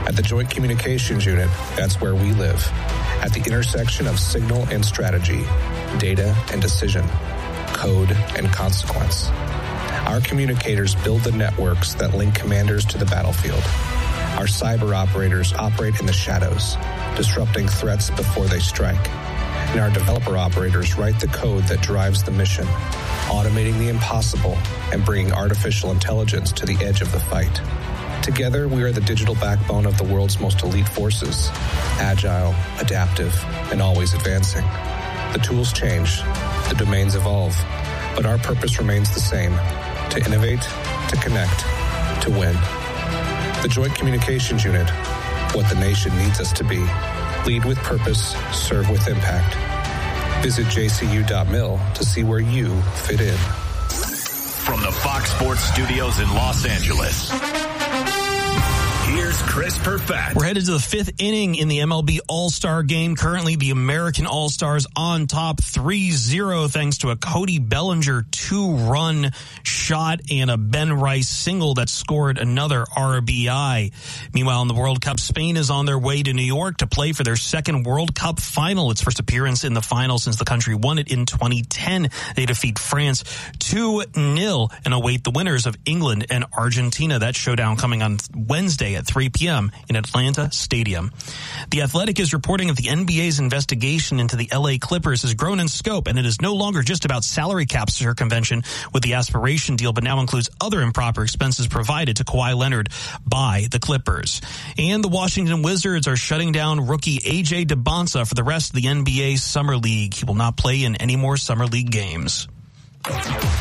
At the Joint Communications Unit, that's where we live. At the intersection of signal and strategy, data and decision, code and consequence. Our communicators build the networks that link commanders to the battlefield. Our cyber operators operate in the shadows, disrupting threats before they strike. And our developer operators write the code that drives the mission, automating the impossible and bringing artificial intelligence to the edge of the fight. Together, we are the digital backbone of the world's most elite forces, agile, adaptive, and always advancing. The tools change, the domains evolve, but our purpose remains the same: to innovate, to connect, to win. The Joint Communications Unit, what the nation needs us to be. Lead with purpose, serve with impact. Visit jcu.mil to see where you fit in. From the Fox Sports Studios in Los Angeles, here's Chris Perfett. We're headed to the fifth inning in the MLB All-Star Game. Currently, the American All-Stars on top 3-0 thanks to a Cody Bellinger 2-run shot and a Ben Rice single that scored another RBI. Meanwhile, in the World Cup, Spain is on their way to New York to play for their second World Cup final. Its first appearance in the final since the country won it in 2010. They defeat France 2-0 and await the winners of England and Argentina. That showdown coming on Wednesday at 3 p.m. in Atlanta Stadium. The Athletic is reporting that the NBA's investigation into the LA Clippers has grown in scope, and it is no longer just about salary cap circumvention with the aspiration deal, but now includes other improper expenses provided to Kawhi Leonard by the Clippers. And the Washington Wizards are shutting down rookie A.J. DeBonsa for the rest of the NBA Summer League. He will not play in any more Summer League games.